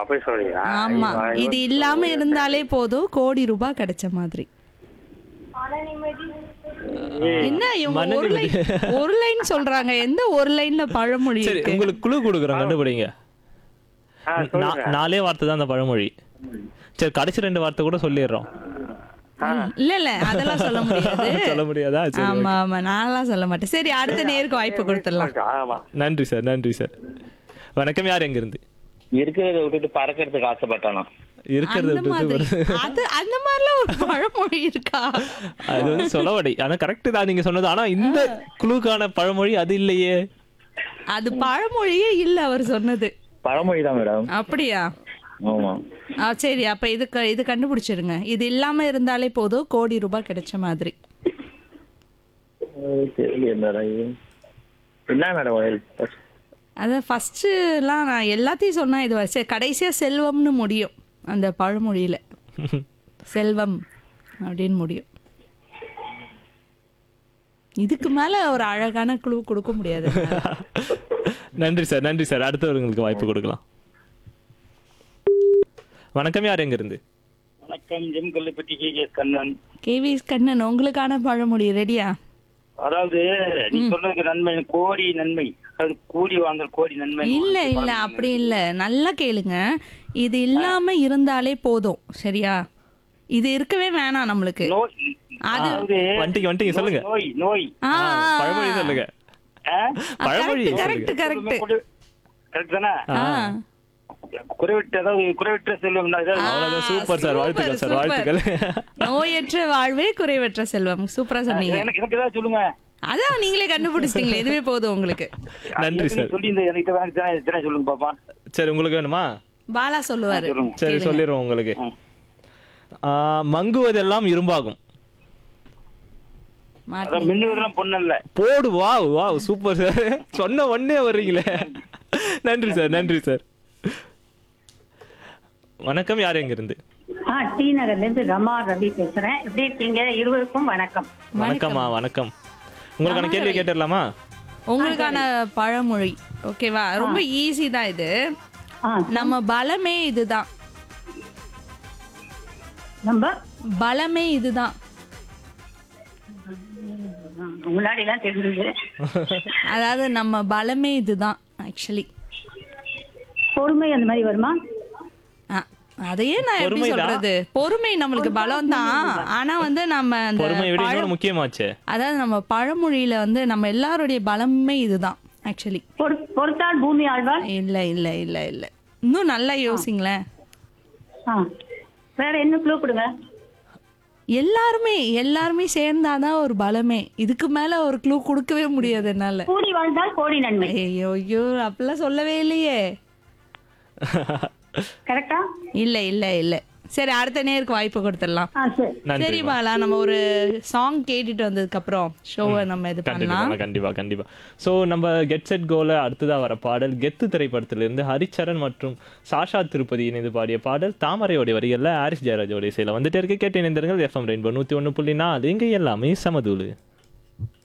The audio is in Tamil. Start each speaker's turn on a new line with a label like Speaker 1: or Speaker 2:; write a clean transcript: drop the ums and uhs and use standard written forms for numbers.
Speaker 1: அப்படி சொல்றீங்களா?
Speaker 2: ஆமா, இது இல்லாம இருந்தாலே போதும் கோடி ரூபாய் கிடைச்ச மாதிரி. என்ன இவங்க ஒரு லைன் சொல்றாங்க, எந்த ஒரு லைன்ல பழமொழி
Speaker 3: சரி,
Speaker 2: இருக்கு?
Speaker 3: உங்களுக்கு குழு கொடுக்குறோம், கண்டுபிடிங்க.
Speaker 1: சொல்லுங்க.
Speaker 3: நாலே வார்த்தை தான் அந்த பழமொழி. சரி, கடைசி 2 வார்த்தை கூட சொல்லிடுறோம்.
Speaker 2: இல்ல அதெல்லாம் சொல்ல முடியாது.
Speaker 3: சொல்ல முடியாதா? சரி,
Speaker 2: ஆமா ஆமா, நான்லாம் சொல்ல மாட்டேன். சரி, அடுத்த நேருக்கு வாய்ப்பு கொடுத்துடலாம்.
Speaker 1: ஆமா.
Speaker 3: நன்றி சார், நன்றி சார். வணக்கம், யார் எங்க இருந்து?
Speaker 1: இருக்கிறத விட்டுட்டு பறக்கிறதுக்கு ஆசைப்பட்டானா?
Speaker 3: இருக்கிறத
Speaker 2: அந்த மாதிரி அந்த மாதிரிலாம் ஒரு பழமொழி இருக்கா?
Speaker 3: அது வந்து சொலவடை. ஆனா கரெக்ட் தான் நீங்க சொன்னது. ஆனா இந்த குழுக்கான பழமொழி அது இல்லையே.
Speaker 2: அது பழமொழியே இல்ல அவர் சொன்னது.
Speaker 1: பழமொழி தான் மேடம்.
Speaker 2: அப்படியா?
Speaker 1: ஆமா.
Speaker 2: சரி, அப்ப இது கண்டுபிடிச்சிருங்க. இது இல்லாம இருந்தாலே போதும் கோடி ரூபாய் கிடைச்ச மாதிரி.
Speaker 1: தெரியல மேடம். என்ன மேடம்?
Speaker 2: அதான் ஃபர்ஸ்ட்லாம் நான் எல்லாத்தையும் சொன்னா இது சரி, கடைசியா செல்வம்னு முடியும் அந்த பழமொழியில. செல்வம் அப்படின்னு முடியும். இதுக்கு மேல ஒரு அழகான குழு கொடுக்க முடியாது.
Speaker 3: நன்றி சார், நன்றி சார். அடுத்தவர்களுக்கு வாய்ப்பு கொடுக்கலாம். வணக்கம், யார் எங்க இருந்து?
Speaker 1: வணக்கம், gym Kollipatti K Kannan.
Speaker 2: KV Kannan, உங்களுக்கான பழமொழி ரெடியா?
Speaker 1: அதாவது நீ சொல்றதுக்கு நன்மை கோடி நன்மை, அது கூடி வாங்கல் கோடி நன்மை.
Speaker 2: இல்ல அப்படி இல்ல, நல்லா கேளுங்க. இது இல்லாம இருந்தாலே போதும், சரியா? இது இருக்கவே வேணாம் நம்மளுக்கு. அது
Speaker 3: வந்துட்டீங்க, சொல்லுங்க.
Speaker 1: நோய் நோய்
Speaker 3: பழமொழி சொல்லுங்க. பழமொழி
Speaker 2: கரெக்ட் கரெக்ட்
Speaker 1: கரெக்ட் தானே? குறைவற்ற செல்வம்.
Speaker 3: அவ்வளவுதான். சூப்பர் சார், வாழ்த்துக்கள் சார், வாழ்த்துக்கள்.
Speaker 2: நோயற்ற வாழ்வே குறைவற்ற செல்வம். சூப்பரா சொன்னீங்க.
Speaker 1: எனக்கு ஏதாவது சொல்லுங்க.
Speaker 2: அதான் நீங்களே கண்டுபிடிச்சிட்டீங்களே, இதுவே போதும் உங்களுக்கு.
Speaker 3: நன்றி சார்.
Speaker 1: சொல்லி எனக்கு சொல்லுங்க பாப்பா. சரி,
Speaker 3: உங்களுக்கு வேணுமா?
Speaker 2: பாலா சொல்லுவாரு.
Speaker 3: சரி, சொல்லிடுவோம் உங்களுக்கு. மங்குவதெல்லாம் இரும்பாகும்.
Speaker 1: மின்னுவதெல்லாம் பொண்ணல்ல.
Speaker 3: போடு. வா வா, சூப்பர் சார். சொன்ன உடனே வர்றீங்களே. நன்றி சார், நன்றி சார். வணக்கம், யார் எங்க இருந்து?
Speaker 4: டி நகர்ல இருந்து ரமா ரவி பேசுறேன். எப்படி இருக்கீங்க? இருவருக்கும் வணக்கம்.
Speaker 3: வணக்கம்மா, வணக்கம். உங்களுக்கான கேள்வி கேட்டுடலாமா?
Speaker 2: உங்களுக்கான பழமொழி ஓகேவா? ரொம்ப ஈஸி தான் இது. நம்ம பலமே இதுதான்.
Speaker 4: நம்ம
Speaker 2: பலமே இதுதான்.
Speaker 4: முன்னாடி எல்லாம் தெரிஞ்சது.
Speaker 2: அதாவது நம்ம பலமே இதுதான். ஆக்சுவலி
Speaker 4: பொறுமை அந்த மாதிரி வருமா?
Speaker 2: அதையே நான் எப்படி சொல்றது, பொறுமை நம்மளுக்கு பலம் தான். ஆனா வந்து நம்ம அந்த
Speaker 3: முக்கியமாச்சு.
Speaker 2: அதாவது நம்ம பழமொழியில வந்து நம்ம எல்லாருடைய பலமே இதுதான் ஆக்சுவலி.
Speaker 4: பொறுத்தால் பூமி ஆழ்வார்.
Speaker 2: இல்ல இல்ல இல்ல இல்ல, இன்னும் நல்லா யோசிங்களேன்.
Speaker 4: வேற என்ன க்ளூ கொடுங்க.
Speaker 2: எல்லாருமே சேர்ந்தாதான் ஒரு பலமே. இதுக்கு மேல ஒரு க்ளூ கொடுக்கவே முடியாது என்னால.
Speaker 4: கூடி வாழ்ந்தால் கோடி நன்மை.
Speaker 2: ஐயோ, அப்படிலாம் சொல்லவே இல்லையே.
Speaker 4: கரெக்டா?
Speaker 2: இல்ல இல்ல இல்ல. சரி, அடுத்த நேருக்கு வாய்ப்பு கொடுத்துடலாம். சரி பாலா, நம்ம ஒரு சாங் கேட்டுட்டு வந்ததுக்கு அப்புறம் ஷோவை நம்ம இது பண்ணலாம்.
Speaker 3: கண்டிப்பா. சோ நம்ம கெட் செட் கோல அடுத்ததா வர பாடல் கெத்து திரைப்படத்திலிருந்து ஹரிச்சரன் மற்றும் சாஷா திருப்பதி இணைந்து பாடிய பாடல். தாமரையோடைய வரிகள்ல ஹாரிஸ் ஜெயராஜோடைய இசையில வந்துட்டே இருக்கு. கேட்டு இணைந்திருங்கள். FM rainbow 101.4. இங்க எல்லாமே சமதூளு.